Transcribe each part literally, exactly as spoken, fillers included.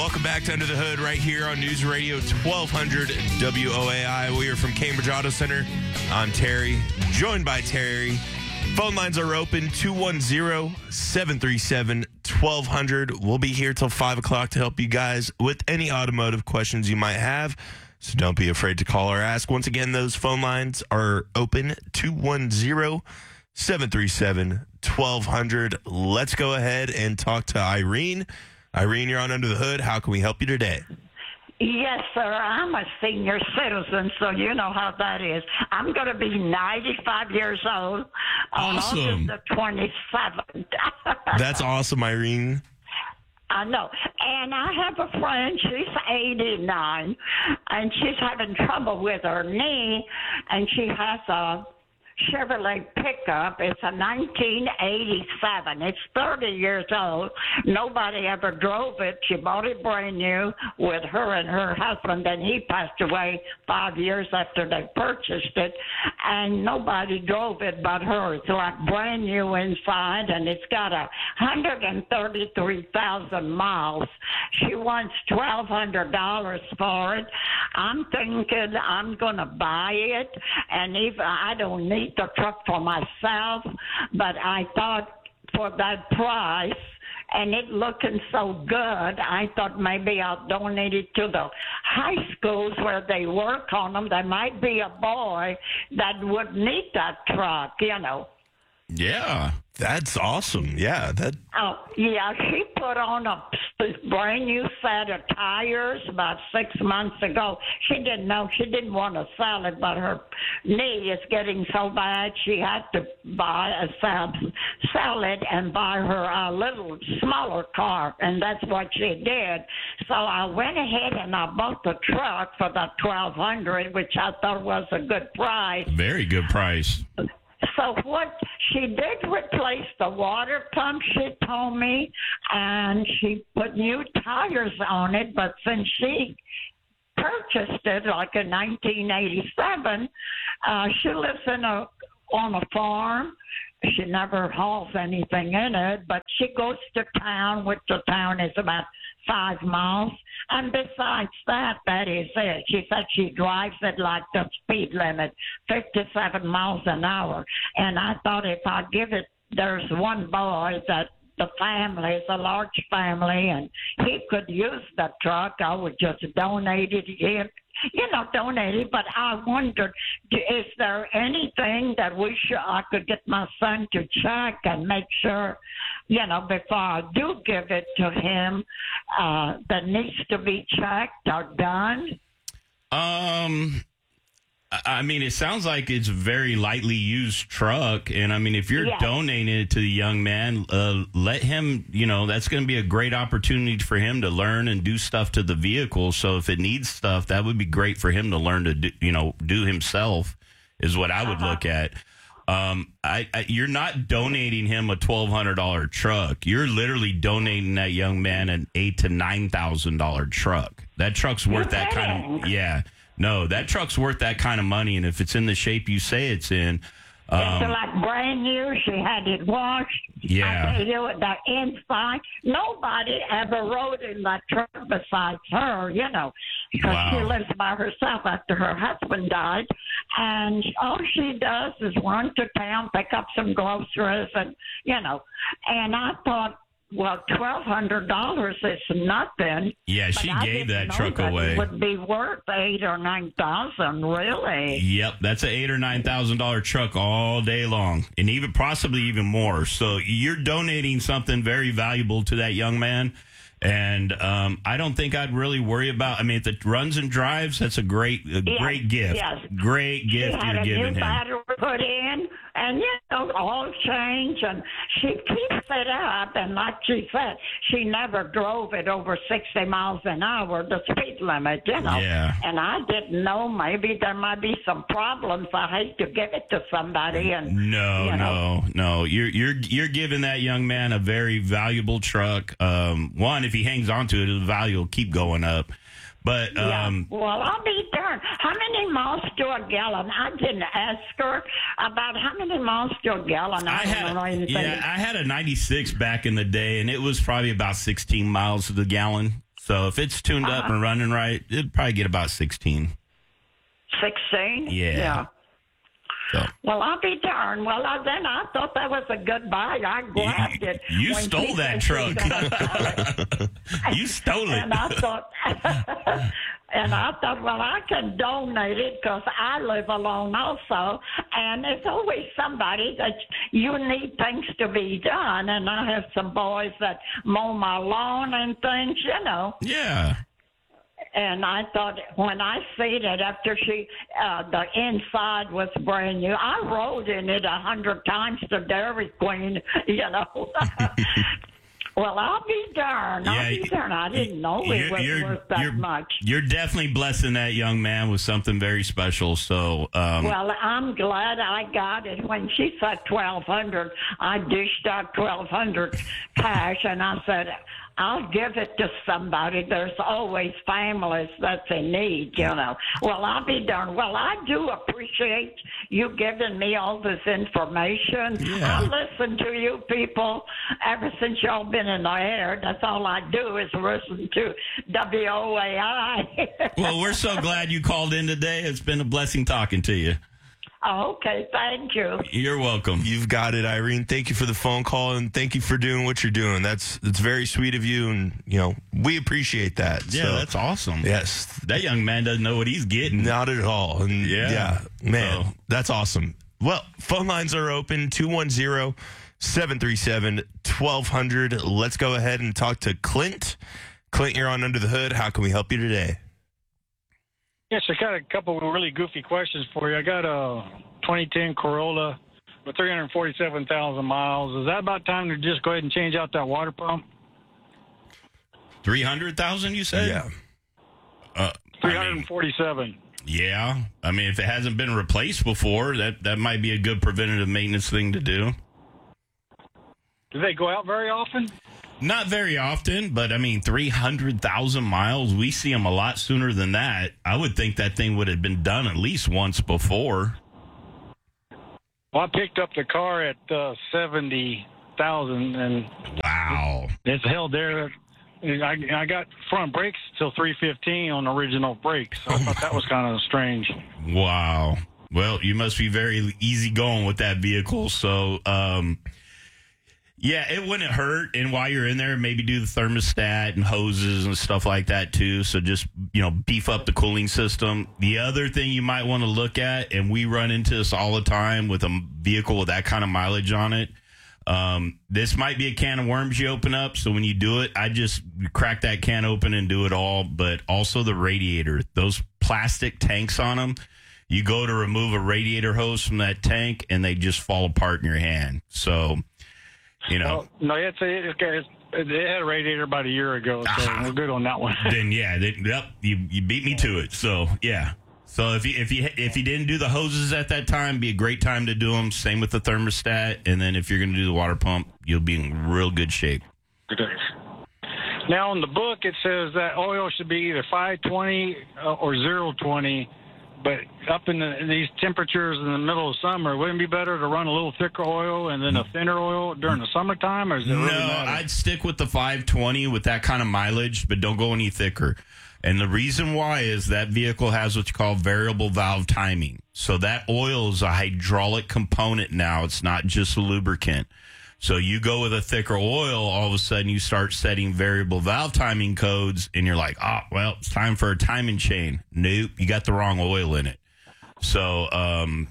Welcome back to Under the Hood right here on News Radio twelve hundred W O A I. We are from Cambridge Auto Center. I'm Terry, joined by Terry. Phone lines are open, two one zero, seven three seven, one two zero zero. We'll be here till five o'clock to help you guys with any automotive questions you might have. So don't be afraid to call or ask. Once again, those phone lines are open, two one zero, seven three seven, one two zero zero. Let's go ahead and talk to Irene. Irene, you're on Under the Hood. How can we help you today? Yes, sir. I'm a senior citizen, so you know how that is. I'm going to be ninety-five years old on Awesome. August the twenty-seventh. That's awesome, Irene. I know. And I have a friend, she's eighty-nine, and she's having trouble with her knee, and she has a Chevrolet pickup. It's a nineteen eighty-seven. It's thirty years old. Nobody ever drove it. She bought it brand new with her and her husband, and he passed away five years after they purchased it, and nobody drove it but her. It's like brand new inside, and it's got a one hundred thirty-three thousand miles. She wants twelve hundred dollars for it. I'm thinking I'm going to buy it, and if I don't need the truck for myself, but I thought for that price and it looking so good, I thought maybe I'll donate it to the high schools where they work on them. There might be a boy that would need that truck, you know. Yeah, that's awesome. Yeah, that. Oh, yeah, she put on a brand new set of tires about six months ago. She didn't know, she didn't want to sell it, but her knee is getting so bad she had to buy a sell, sell it and buy her a little smaller car, and that's what she did. So I went ahead and I bought the truck for the twelve hundred dollars, which I thought was a good price. Very good price. So what she did replace the water pump, she told me, and she put new tires on it. But since she purchased it like in nineteen eighty-seven, uh, she lives in a on a farm. She never hauls anything in it, but she goes to town, which the town is about five miles. And besides that, that is it. She said she drives it like the speed limit, fifty-seven miles an hour. And I thought if I give it, there's one boy that the family is a large family, and he could use the truck. I would just donate it here. You know, donate it, but I wondered, is there anything that we should, I could get my son to check and make sure, you know, before I do give it to him, uh, that needs to be checked or done? Um, I mean, it sounds like it's a very lightly used truck. And I mean, if you're Yes. donating it to the young man, uh, let him, you know, that's going to be a great opportunity for him to learn and do stuff to the vehicle. So if it needs stuff, that would be great for him to learn to, do, you know, do himself is what I would Uh-huh. look at. Um, I, I, you're not donating him a twelve hundred dollars truck. You're literally donating that young man an eight to nine thousand dollar truck. That truck's worth that kind of, kidding. yeah. No, that truck's worth that kind of money, and if it's in the shape you say it's in, um, It's like brand new. She had it washed. Yeah. I tell you, the inside, nobody ever rode in that truck besides her, you know, because Wow. she lives by herself after her husband died. And all she does is run to town, pick up some groceries, and, you know, and I thought, well, twelve hundred dollars is nothing. yeah, but she I gave didn't that know truck that away. It would be worth eight or nine thousand, really. Yep, that's an eight or nine thousand dollar truck all day long, and even possibly even more. So you're donating something very valuable to that young man, and um, I don't think I'd really worry about. I mean, if it runs and drives, that's a great, a Yes, great gift. yes. Great She gift had you're a giving new him. battery put in, and you know, all change, and she keeps it up. And like she said, she never drove it over sixty miles an hour, the speed limit, you know. Yeah. And I didn't know. Maybe there might be some problems. I hate to give it to somebody, and No, you know. no, no. You're you're you're giving that young man a very valuable truck. Um, one, if he hangs on to it, the value will keep going up. But Yeah. um, Well, I'll be darned. How many miles to a gallon? I didn't ask her about how many miles to a gallon. I, I don't had know a, anything. yeah, I had a ninety-six back in the day, and it was probably about sixteen miles to the gallon. So if it's tuned up Uh-huh. and running right, it'd probably get about sixteen. sixteen? Yeah. Yeah. So Well, I'll be darned. Well, I, then I thought that was a good buy. I grabbed it. you when stole she that said she truck. was gonna sell it. You stole it. And I thought, and I thought, well, I can donate it because I live alone also, and there's always somebody that you need things to be done. And I have some boys that mow my lawn and things, you know. Yeah. And I thought when I seen it after she, uh, the inside was brand new. I rode in it a hundred times to Dairy Queen, you know. Well, I'll be darned. I'll Yeah, be darned. I didn't know You're- it was you're- worth that you're- much. You're definitely blessing that young man with something very special. So, um, Well, I'm glad I got it. When she said twelve hundred, I dished out twelve hundred cash, and I said, I'll give it to somebody. There's always families that's in need, you know. Well, I'll be darned. Well, I do appreciate you giving me all this information. Yeah. I listen to you people ever since y'all been in the air. That's all I do is listen to W O A I. well, we're so glad you called in today. It's been a blessing talking to you. Okay, thank you. You're welcome. You've got it, Irene. Thank you for the phone call, and thank you for doing what you're doing. That's that's very sweet of you, and you know we appreciate that. Yeah, So, that's awesome. yes, That young man doesn't know what he's getting. not at all. And Yeah. yeah, man, So- that's awesome. Well, phone lines are open two one zero, seven three seven, one two zero zero. Let's go ahead and talk to Clint. Clint, you're on Under the Hood. How can we help you today? Yes, I got a couple of really goofy questions for you. I got a twenty ten Corolla with three hundred forty-seven thousand miles. Is that about time to just go ahead and change out that water pump? three hundred thousand, you said? Yeah. Uh, three I hundred mean, forty-seven. yeah. I mean, if it hasn't been replaced before, that, that might be a good preventative maintenance thing to do. Do they go out very often? Not very often, but I mean, three hundred thousand miles, we see them a lot sooner than that. I would think that thing would have been done at least once before. Well, I picked up the car at uh, seventy thousand, and Wow. it's held there. I, I got front brakes till three fifteen on original brakes. So I thought that was kind of strange. Wow. Well, you must be very easy going with that vehicle. So, um, yeah, it wouldn't hurt. And while you're in there, maybe do the thermostat and hoses and stuff like that too. So just, you know, beef up the cooling system. The other thing you might want to look at, and we run into this all the time with a vehicle with that kind of mileage on it. Um, this might be a can of worms you open up. So when you do it, I just crack that can open and do it all. But also the radiator, those plastic tanks on them, you go to remove a radiator hose from that tank and they just fall apart in your hand. So, you know, Well, no, it's, it's, it's, it had a radiator about a year ago, so Ah. we're good on that one. then yeah, they, yep, you, you beat me to it. So yeah. So if you if you if you didn't do the hoses at that time, be a great time to do them. Same with the thermostat, and then if you're going to do the water pump, you'll be in real good shape. Now, in the book, it says that oil should be either five twenty uh, or zero twenty, but up in, the, in these temperatures in the middle of summer, wouldn't it be better to run a little thicker oil and then a thinner oil during the summertime, or is it No, really matter? I'd stick with the five twenty with that kind of mileage, but don't go any thicker. And the reason why is that vehicle has what you call variable valve timing. So that oil is a hydraulic component now. It's not just a lubricant. So you go with a thicker oil, all of a sudden you start setting variable valve timing codes, and you're like, oh, well, it's time for a timing chain. Nope, you got the wrong oil in it. So um,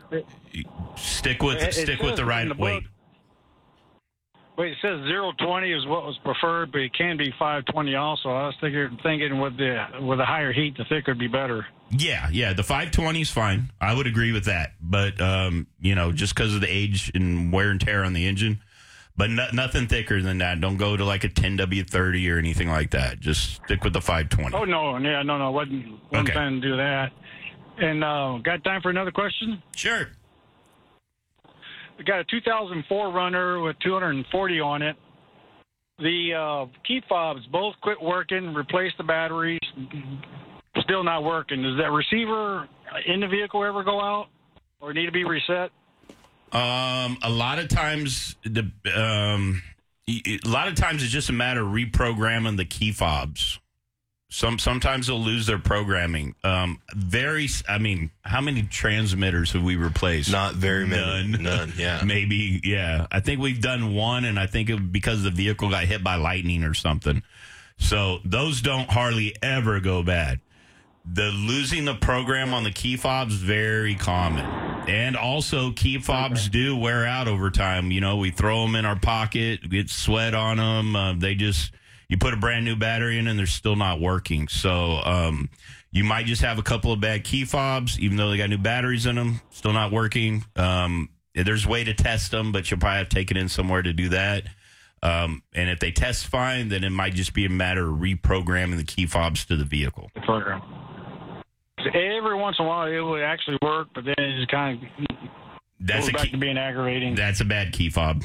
stick with It- it stick with says the in right the book- weight. Wait, it says zero twenty is what was preferred, but it can be five twenty also. I was thinking, thinking with the with the higher heat, the thicker would be better. Yeah, yeah, the five twenty is fine. I would agree with that. But, um, you know, just because of the age and wear and tear on the engine, but no, nothing thicker than that. Don't go to like a ten W thirty or anything like that. Just stick with the five twenty. Oh, no, yeah, no, no, wasn't, wasn't Okay. planning to do that. And uh, got time for another question? Sure. We got a two thousand four Runner with two hundred forty on it. The uh, key fobs both quit working, replaced the batteries, still not working. Does that receiver in the vehicle ever go out or need to be reset? Um, a lot of times, the um, a lot of times it's just a matter of reprogramming the key fobs. Some sometimes they'll lose their programming. Um, very, I mean, how many transmitters have we replaced? Not very many. None. None. Yeah. Maybe. Yeah. I think we've done one, and I think it was because the vehicle got hit by lightning or something. So those don't hardly ever go bad. The losing the program on the key fobs very common, and also key fobs do wear out over time. You know, we throw them in our pocket, get sweat on them. Uh, they just you put a brand new battery in, and they're still not working. So um, you might just have a couple of bad key fobs, even though they got new batteries in them, still not working. Um, there's a way to test them, but you'll probably have to take it in somewhere to do that. Um, and if they test fine, then it might just be a matter of reprogramming the key fobs to the vehicle. The program. Every once in a while, it would actually work, but then it just kind of that's goes a back key, to being aggravating. That's a bad key fob.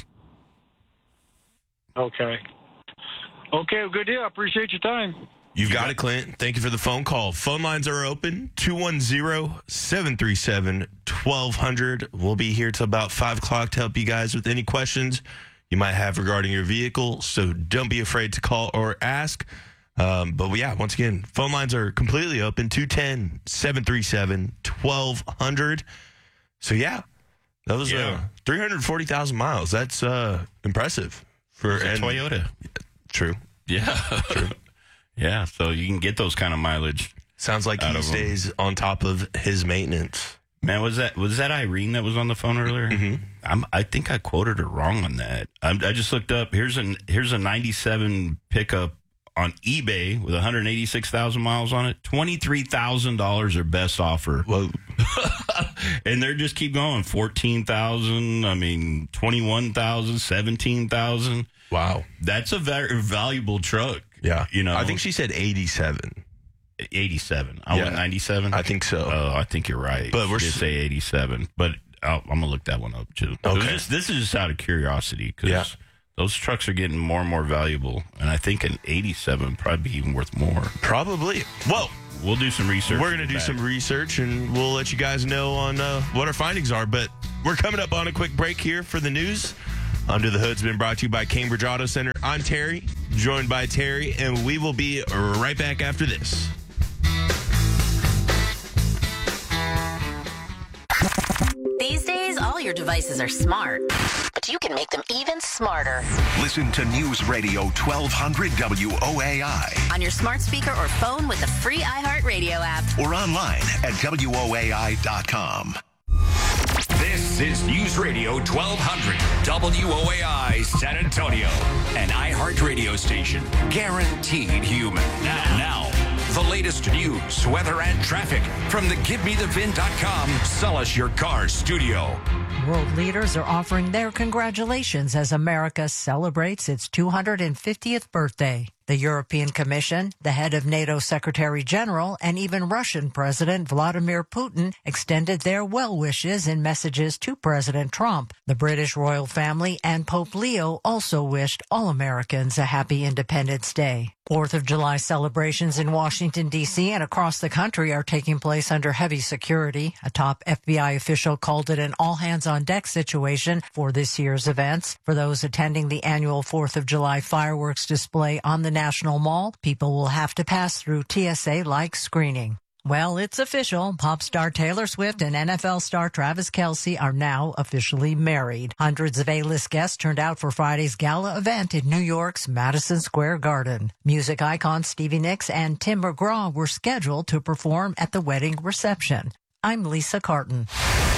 Okay. Okay, well, good deal. I appreciate your time. You've got it, Clint. Thank you for the phone call. Phone lines are open, two one zero, seven three seven, one two zero zero. We'll be here till about five o'clock to help you guys with any questions you might have regarding your vehicle, so don't be afraid to call or ask. Um, but yeah, once again, phone lines are completely open, two one zero, seven three seven, one two zero zero. So yeah, that was Yeah. uh, three hundred forty thousand miles. That's uh, impressive. For It's a and- Toyota. True. Yeah. True. Yeah, so you can get those kind of mileage. Sounds like Out he of 'em. stays on top of his maintenance. Man, was that was that Irene that was on the phone earlier? Mm-hmm. I'm, I think I quoted her wrong on that. I'm, I just looked up. Here's an here's a ninety-seven pickup on eBay with one hundred eighty-six thousand miles on it. twenty-three thousand dollars their best offer. Whoa. And they're just keep going. fourteen thousand, I mean, twenty-one thousand, seventeen thousand. Wow. That's a very valuable truck. Yeah. You know, I think she said eighty-seven. eighty-seven. I Yeah. went ninety-seven. I think so. Oh, I think you're right. But She we're did s- say eighty-seven. But I'll, I'm gonna look that one up too. It was Okay. just- this is just out of curiosity because Yeah. those trucks are getting more and more valuable, and I think an eighty-seven would probably be even worth more. Probably. Well, We'll do some research. we're going to do back. some research, and we'll let you guys know on uh, what our findings are. But we're coming up on a quick break here for the news. Under the Hood's been brought to you by Cambridge Auto Center. I'm Terry, joined by Terry, and we will be right back after this. These days, all your devices are smart, but you can make them even smarter. Listen to News Radio twelve hundred W O A I On your smart speaker or phone with the free iHeartRadio app. or online at W O A I dot com. This is News Radio twelve hundred W O A I San Antonio, an iHeart radio station guaranteed human. Now, now, the latest news, weather, and traffic from the Give Me The Vin dot com Sell Us Your Car studio. World leaders are offering their congratulations as America celebrates its two hundred fiftieth birthday. The European Commission, the head of NATO Secretary General, and even Russian President Vladimir Putin extended their well wishes in messages to President Trump. The British royal family and Pope Leo also wished all Americans a happy Independence Day. Fourth of July celebrations in Washington, D C and across the country are taking place under heavy security. A top F B I official called it an all-hands-on-deck situation for this year's events. For those attending the annual Fourth of July fireworks display on the National Mall, people will have to pass through T S A-like screening. Well, it's official. Pop star Taylor Swift and N F L star Travis Kelce are now officially married. Hundreds of A-list guests turned out for Friday's gala event in New York's Madison Square Garden. Music icons Stevie Nicks and Tim McGraw were scheduled to perform at the wedding reception. I'm Lisa Carton.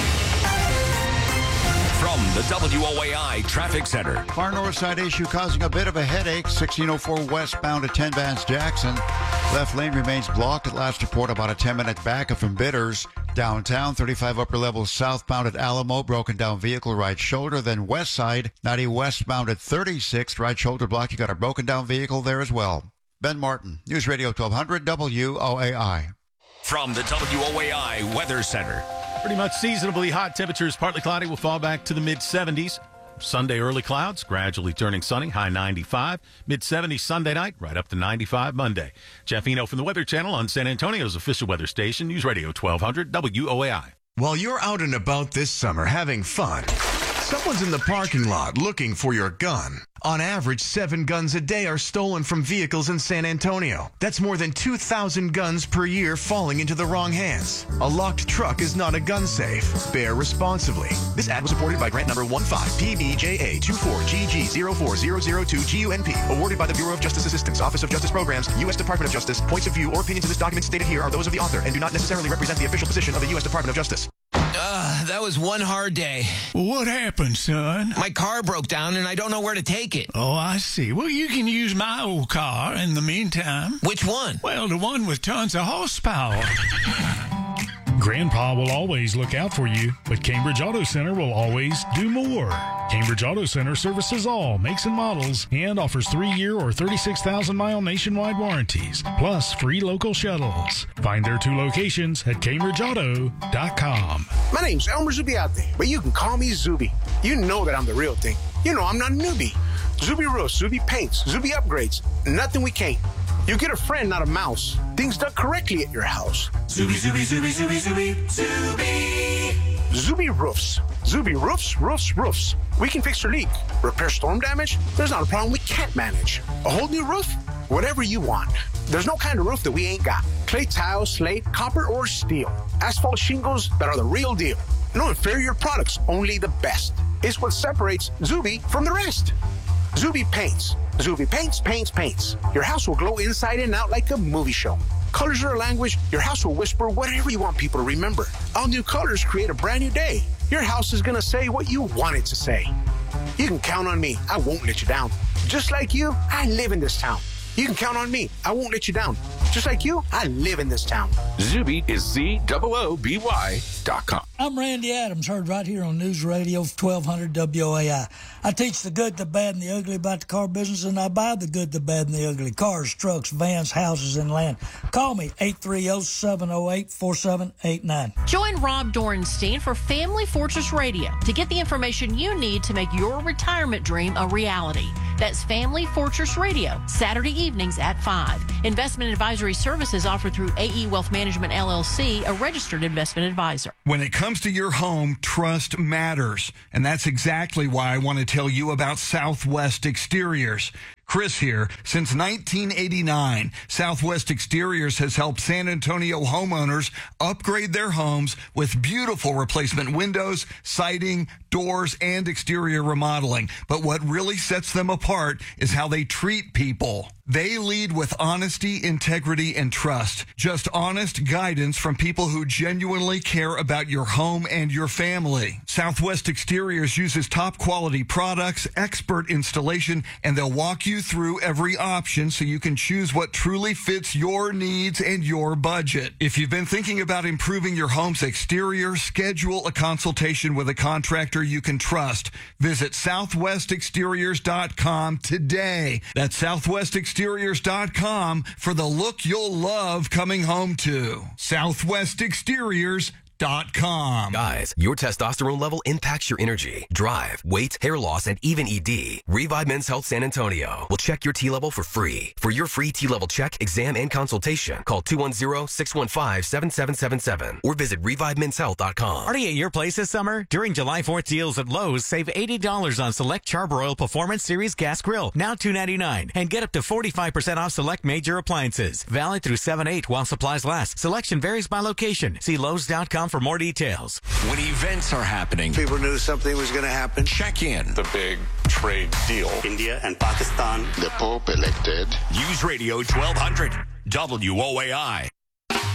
From the W O A I Traffic Center. Far north side issue causing a bit of a headache. sixteen oh four westbound at ten Vance Jackson. Left lane remains blocked at last report, about a ten minute backup from Bitters. Downtown, thirty-five upper level southbound at Alamo, broken down vehicle right shoulder. Then west side, ninety westbound at thirty-sixth, right shoulder block. You got a broken down vehicle there as well. Ben Martin, News Radio twelve hundred W O A I. From the W O A I Weather Center. Pretty much seasonably hot temperatures, partly cloudy, will fall back to the mid seventies. Sunday early clouds, gradually turning sunny, high ninety-five. mid seventies Sunday night, right up to ninety-five Monday. Jeff Eno from the Weather Channel on San Antonio's official weather station, News Radio twelve hundred W O A I. While you're out and about this summer having fun, Someone's in the parking lot looking for your gun. On average, seven guns a day are stolen from vehicles in San Antonio. That's more than two thousand guns per year falling into the wrong hands. A locked truck is not a gun safe. Bear responsibly. This ad was supported by grant number one five P B J A two four G G zero four zero zero two G U N P, awarded by the Bureau of Justice Assistance, Office of Justice Programs, U S Department of Justice. Points of view or opinions in this document stated here are those of the author and do not necessarily represent the official position of the U S Department of Justice. Uh, that was one hard day. What happened, son? My car broke down and I don't know where to take it. Oh, I see. Well, you can use my old car in the meantime. Which one? Well, the one with tons of horsepower. Grandpa will always look out for you, but Cambridge Auto Center will always do more. Cambridge Auto Center services all makes and models and offers three-year or thirty-six thousand mile nationwide warranties, plus free local shuttles. Find their two locations at cambridge auto dot com. My name's Elmer Zubiate, but you can call me Zuby. You know that I'm the real thing. You know I'm not a newbie. Zuby roofs, Zuby paints, Zuby upgrades. Nothing we can't. You get a friend, not a mouse. Things done correctly at your house. Zuby, Zuby, Zuby, Zuby, Zuby, Zuby. Zuby roofs. Zuby roofs, roofs, roofs. We can fix your leak. Repair storm damage? There's not a problem we can't manage. A whole new roof? Whatever you want. There's no kind of roof that we ain't got. Clay tile, slate, copper, or steel. Asphalt shingles that are the real deal. No inferior products, only the best. It's what separates Zuby from the rest. Zuby paints. Zuby paints, paints, paints. Your house will glow inside and out like a movie show. Colors are a language. Your house will whisper whatever you want people to remember. All new colors create a brand new day. Your house is going to say what you want it to say. You can count on me. I won't let you down. Just like you, I live in this town. You can count on me. I won't let you down. Just like you, I live in this town. Zuby is Z O O B Y dot com. I'm Randy Adams, heard right here on News Radio twelve hundred W O A I. I teach the good, the bad, and the ugly about the car business, and I buy the good, the bad, and the ugly. Cars, trucks, vans, houses, and land. Call me, eight three zero, seven zero eight, four seven eight nine. Join Rob Dorenstein for Family Fortress Radio to get the information you need to make your retirement dream a reality. That's Family Fortress Radio, Saturday evenings at five. Investment advisory services offered through A E Wealth Management, L L C, a registered investment advisor. When it comes to your home, trust matters. And that's exactly why I want to tell you about Southwest Exteriors. Chris here. Since nineteen eighty-nine, Southwest Exteriors has helped San Antonio homeowners upgrade their homes with beautiful replacement windows, siding, doors, and exterior remodeling. But what really sets them apart is how they treat people. They lead with honesty, integrity, and trust. Just honest guidance from people who genuinely care about your home and your family. Southwest Exteriors uses top quality products, expert installation, and they'll walk you through every option so you can choose what truly fits your needs and your budget. If you've been thinking about improving your home's exterior, schedule a consultation with a contractor you can trust. Visit southwest exteriors dot com today. That's southwest exteriors dot com for the look you'll love coming home to. southwest exteriors dot com. Guys, your testosterone level impacts your energy, drive, weight, hair loss, and even E D. Revive Men's Health San Antonio will check your T level for free. For your free T level check, exam, and consultation, call two one zero, six one five, seven seven seven seven or visit revive men's health dot com. Party at your place this summer? During July fourth deals at Lowe's, save eighty dollars on select Charbroil Performance Series gas grill, now two ninety-nine, and get up to forty-five percent off select major appliances. Valid through seven eight while supplies last. Selection varies by location. See Lowe's dot com for more details. When events are happening, people knew something was going to happen. Check in. The big trade deal. India and Pakistan. The Pope elected. News Radio twelve hundred W O A I.